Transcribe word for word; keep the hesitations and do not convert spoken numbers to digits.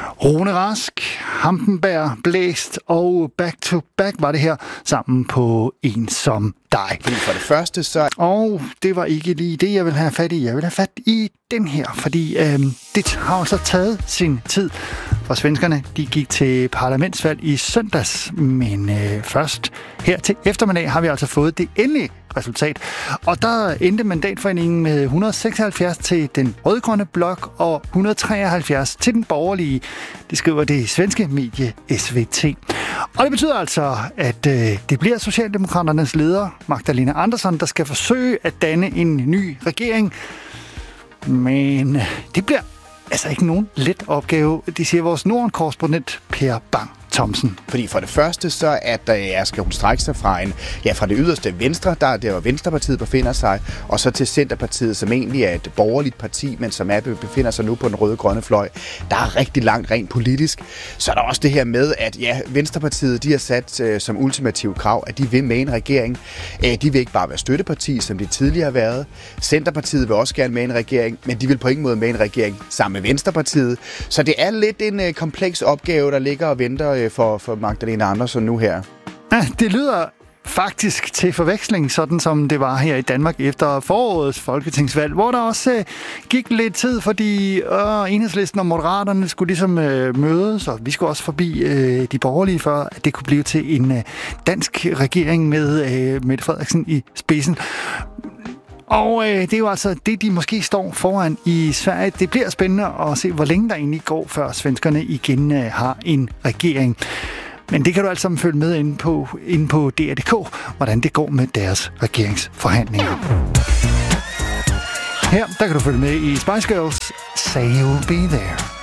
Rune Rask, Hampenberg, Blæst og Back to Back var det her sammen på En som dig. For det første så... Og det var ikke lige det, jeg vil have fat i. Jeg vil have fat i den her, fordi øh, det har altså taget sin tid. For svenskerne, de gik til parlamentsvalg i søndags, men øh, først her til eftermiddag har vi altså fået det endelige resultat. Og der endte mandatforeningen med et hundrede og seksoghalvfjerds til den rødgrønne blok og et hundrede og treoghalvfjerds til den borgerlige. Det skriver det svenske medie S V T. Og det betyder altså, at øh, det bliver Socialdemokraternes leder, Magdalena Andersson, der skal forsøge at danne en ny regering. Men det bliver altså ikke nogen let opgave, det siger vores Norden-korrespondent Per Bang Thomsen. Fordi for det første, så at der skal hun strække sig fra, en, ja, fra det yderste venstre, der, der hvor Venstrepartiet befinder sig, og så til Centerpartiet, som egentlig er et borgerligt parti, men som er, befinder sig nu på den røde-grønne fløj. Der er rigtig langt rent politisk. Så er der også det her med, at ja, Venstrepartiet, de har sat øh, som ultimativ krav, at de vil med en regering. Øh, de vil ikke bare være støtteparti, som de tidligere har været. Centerpartiet vil også gerne med en regering, men de vil på ingen måde med en regering sammen med Venstrepartiet. Så det er lidt en øh, kompleks opgave, der ligger og venter øh, For, for Magdalena Andersson nu her. Ja, det lyder faktisk til forveksling, sådan som det var her i Danmark efter forårets folketingsvalg, hvor der også øh, gik lidt tid, fordi øh, Enhedslisten og Moderaterne skulle ligesom øh, mødes, og vi skulle også forbi øh, de borgerlige, for at det kunne blive til en øh, dansk regering med øh, Mette Frederiksen i spidsen. Og øh, det er jo altså det, de måske står foran i Sverige. Det bliver spændende at se, hvor længe der egentlig går, før svenskerne igen øh, har en regering. Men det kan du altså følge med inde på, inde på D R punktum D K, hvordan det går med deres regeringsforhandlinger. Her der kan du følge med i Spice Girls Say You'll Be There.